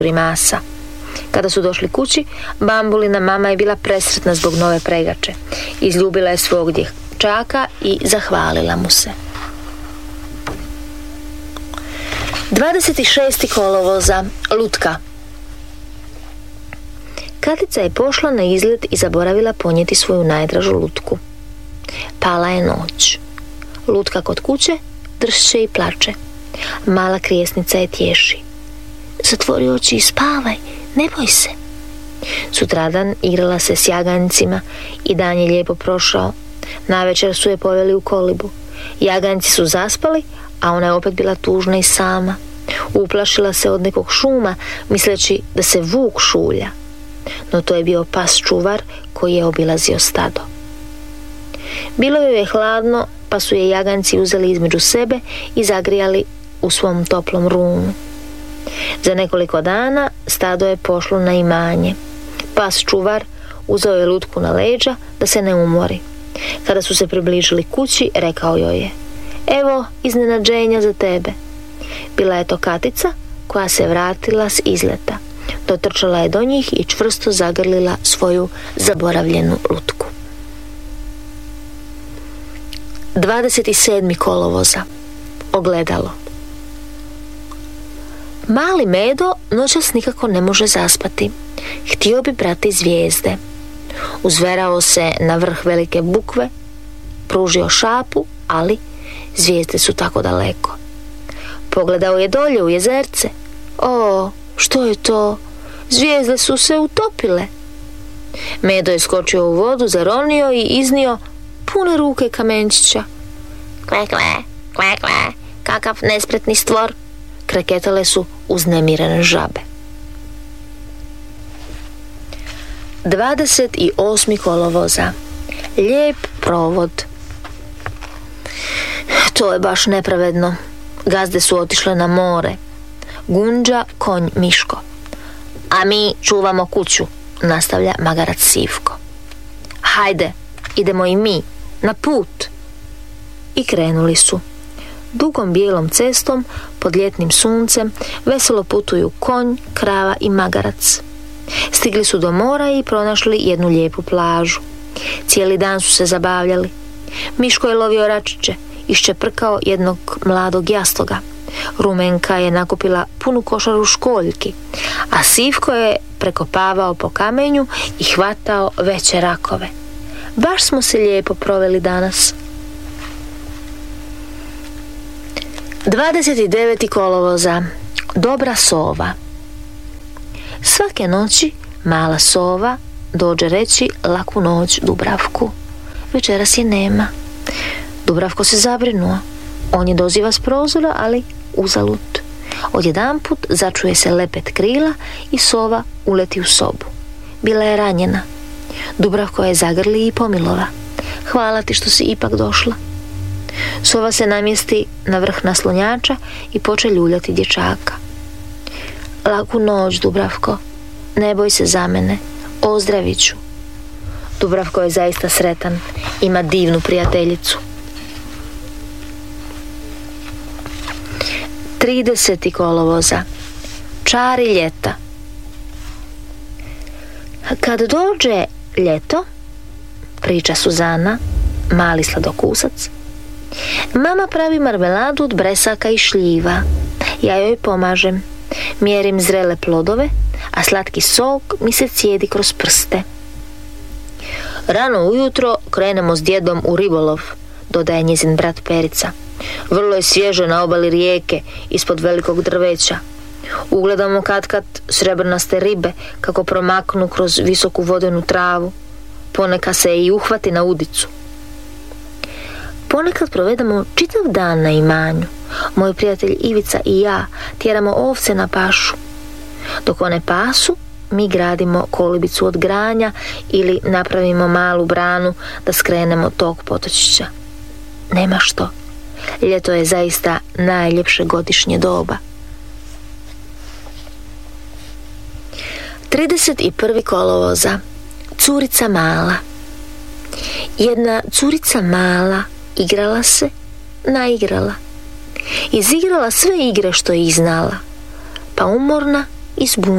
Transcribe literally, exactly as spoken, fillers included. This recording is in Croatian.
grimasa. Kada su došli kući, Bambulina mama je bila presretna zbog nove pregače. Izljubila je svog dječaka i zahvalila mu se. dvadeset šestog kolovoza. Lutka. Katica je pošla na izlet i zaboravila ponijeti svoju najdražu lutku. Pala je noć. Lutka kod kuće dršće i plače. Mala krijesnica je tješi. Zatvori oči i spavaj, ne boj se. Sutradan igrala se s jaganjcima i dan je lijepo prošao. Navečer su je poveli u kolibu. Jaganjci su zaspali, a ona je opet bila tužna i sama. Uplašila se od nekog šuma, misleći da se vuk šulja. No to je bio pas čuvar koji je obilazio stado. Bilo joj je hladno, pa su je jaganjci uzeli između sebe i zagrijali u svom toplom runu. Za nekoliko dana stado je pošlo na imanje. Pas čuvar uzeo je lutku na leđa da se ne umori. Kada su se približili kući, rekao joj je: evo iznenađenja za tebe. Bila je to Katica koja se vratila s izleta. Dotrčala je do njih i čvrsto zagrlila svoju zaboravljenu lutku. dvadeset sedmog kolovoza. Ogledalo. Mali Medo noćas nikako ne može zaspati. Htio bi brati zvijezde. Uzverao se na vrh velike bukve, pružio šapu, ali zvijezde su tako daleko. Pogledao je dolje u jezerce. O, što je to? Zvijezde su se utopile. Medo je skočio u vodu, zaronio i iznio pune ruke kamenčića. Kle, kle, kle, kle, kakav nespretni stvor, kreketale su uznemirene žabe. dvadeset osmog kolovoza. Lijep provod. To je baš nepravedno. Gazde su otišle na more. Gunđa, konj, Miško. A mi čuvamo kuću, nastavlja magarac Sivko. Hajde, idemo i mi, na put. I krenuli su. Dugom bijelom cestom, pod ljetnim suncem, veselo putuju konj, krava i magarac. Stigli su do mora i pronašli jednu lijepu plažu. Cijeli dan su se zabavljali. Miško je lovio račiće, iščeprkao jednog mladog jastoga. Rumenka je nakupila punu košaru školjki, a Sivko je prekopavao po kamenju i hvatao veće rakove. Baš smo se lijepo proveli danas. dvadeset devetog kolovoza. Dobra sova. Svake noći mala sova dođe reći laku noć Dubravku. Večeras je nema. Dubravko se zabrinuo. On je doziva s prozora, ali uzalud. Odjedanput začuje se lepet krila i sova uleti u sobu. Bila je ranjena. Dubravko je zagrli i pomilova. Hvala ti što si ipak došla. Sova se namjesti na vrh naslonjača i poče ljuljati dječaka. Laku noć, Dubravko. Ne boj se za mene. Ozdravit ću. Dubravko je zaista sretan. Ima divnu prijateljicu. tridesetog kolovoza. Čari ljeta. Kad dođe ljeto, priča Suzana, mali sladokusac, mama pravi marmeladu od bresaka i šljiva. Ja joj pomažem. Mjerim zrele plodove, a slatki sok mi se cijedi kroz prste. Rano ujutro krenemo s djedom u ribolov, dodaje njezin brat Perica. Vrlo je svježe na obali rijeke, ispod velikog drveća. Ugledamo katkad srebrnaste ribe kako promaknu kroz visoku vodenu travu. Ponekad se i uhvati na udicu. Ponekad provedemo čitav dan na imanju. Moj prijatelj Ivica i ja tjeramo ovce na pašu. Dok one pasu, mi gradimo kolibicu od granja ili napravimo malu branu da skrenemo tog potočića. Nema što. Ljeto je zaista najljepše godišnje doba. trideset prvog kolovoza. Curica mala. Jedna curica mala igrala se, naigrala. Izigrala sve igre što je znala, pa umorna i zbunjena